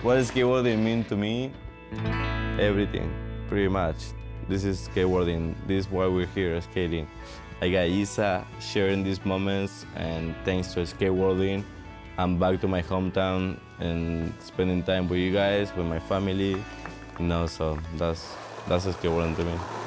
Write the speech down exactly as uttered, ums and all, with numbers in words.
What does skateboarding mean to me? Everything, pretty much. This is skateboarding. This is why we're here, skating. I got Isa sharing these moments, and thanks to skateboarding, I'm back to my hometown and spending time with you guys, with my family. You know, so that's that's skateboarding to me.